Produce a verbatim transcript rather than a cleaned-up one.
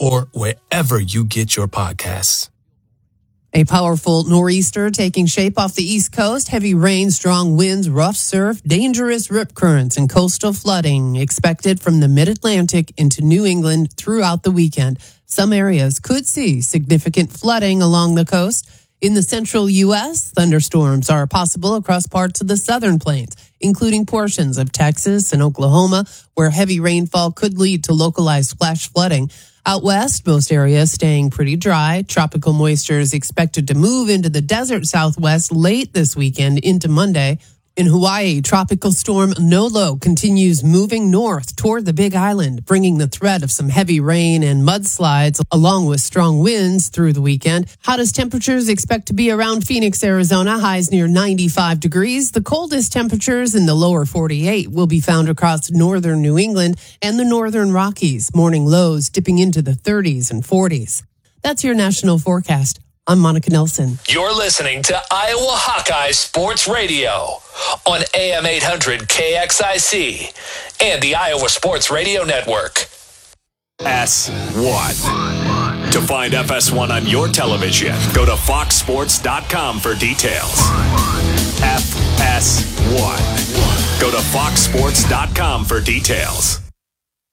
or wherever you get your podcasts. A powerful nor'easter taking shape off the East Coast. Heavy rain, strong winds, rough surf, dangerous rip currents, and coastal flooding expected from the mid-Atlantic into New England throughout the weekend. Some areas could see significant flooding along the coast. In the central U S, thunderstorms are possible across parts of the southern plains, including portions of Texas and Oklahoma, where heavy rainfall could lead to localized flash flooding. Out west, most areas staying pretty dry. Tropical moisture is expected to move into the desert southwest late this weekend into Monday. In Hawaii, tropical storm Nolo continues moving north toward the Big Island, bringing the threat of some heavy rain and mudslides along with strong winds through the weekend. Hottest temperatures expect to be around Phoenix, Arizona, highs near ninety-five degrees. The coldest temperatures in the lower forty-eight will be found across northern New England and the northern Rockies, morning lows dipping into the thirties and forties. That's your national forecast. I'm Monica Nelson. You're listening to Iowa Hawkeye Sports Radio on A M eight hundred K X I C and the Iowa Sports Radio Network. S one. To find F S one on your television, go to fox sports dot com for details. F S one. Go to fox sports dot com for details.